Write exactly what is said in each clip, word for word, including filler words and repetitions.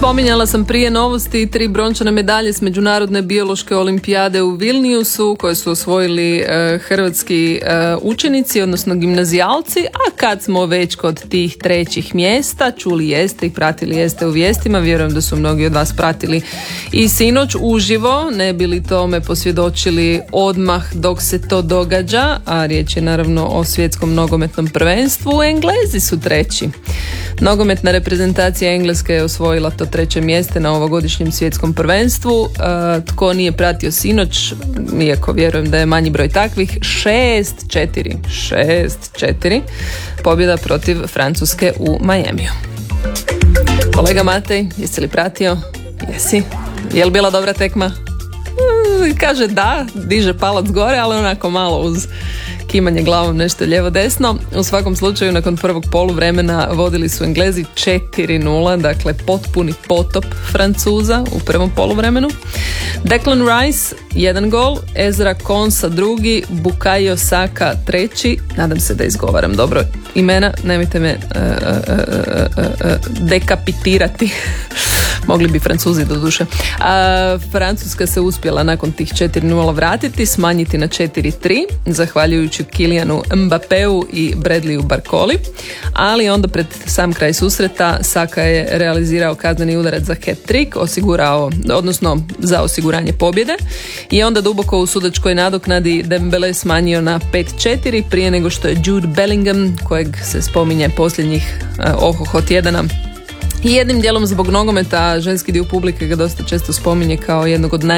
Spominjala sam prije novosti tri brončane medalje s Međunarodne biološke olimpijade u Vilniusu koje su osvojili e, hrvatski e, učenici, odnosno gimnazijalci, a kad smo već kod tih trećih mjesta, čuli jeste i pratili jeste u vijestima, vjerujem da su mnogi od vas pratili i sinoć uživo, ne bili tome posvjedočili odmah dok se to događa, a riječ je naravno o svjetskom nogometnom prvenstvu. Englezi su treći. Nogometna reprezentacija Engleske je osvojila to treće mjesto na ovogodišnjem svjetskom prvenstvu. E, tko nije pratio sinoć, iako vjerujem da je manji broj takvih, šest četiri šest četiri pobjeda protiv Francuske u Majamiju. Kolega Matej, jesi li pratio? Jesi. Je li bila dobra tekma? E, kaže da, diže palac gore, ali onako malo uz kimanje glavom nešto lijevo desno. U svakom slučaju nakon prvog poluvremena vodili su Englezi četiri nula, dakle potpuni potop Francuza u prvom poluvremenu. Declan Rice jedan gol, Ezra Konsa drugi, Bukayo Saka treći, nadam se da izgovaram dobro imena, nemojte me uh, uh, uh, uh, dekapitirati. Mogli bi Francuzi do duše. A, Francuska se uspjela nakon tih četiri nula vratiti, smanjiti na četiri tri, zahvaljujući Kylianu Mbappeu i Bradleyu Barcoli, ali onda pred sam kraj susreta Saka je realizirao kazneni udarac za hat-trick, osigurao, odnosno za osiguranje pobjede, i onda duboko u sudačkoj nadoknadi Dembele smanjio na pet četiri prije nego što je Jude Bellingham, kojeg se spominje posljednjih uh, ohoho tjedana, i jednim dijelom zbog nogometa, ženski dio publike ga dosta često spominje kao jednog od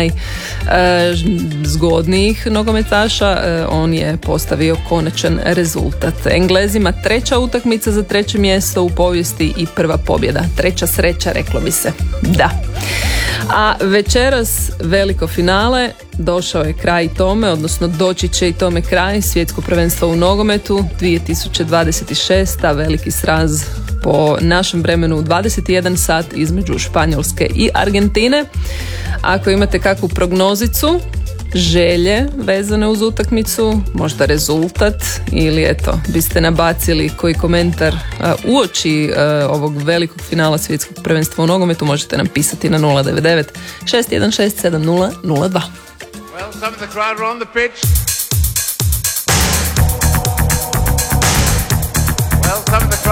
najzgodnijih nogometaša, e, on je postavio konačan rezultat. Englezima treća utakmica za treće mjesto u povijesti i prva pobjeda. Treća sreća, reklo bi se. Da. A večeras veliko finale, došao je kraj tome, odnosno doći će i tome kraj, svjetsko prvenstvo u nogometu dvije tisuće dvadeset šest, veliki sraz po našem vremenu u dvadeset jedan sat između Španjolske i Argentine. Ako imate kakvu prognozicu, želje vezane uz utakmicu, možda rezultat, ili eto, biste nabacili koji komentar uh, uoči uh, ovog velikog finala svjetskog prvenstva u nogometu, možete nam pisati na nula devet devet šest jedan šest sedam nula nula dva. Well, some of the crowd are on the pitch.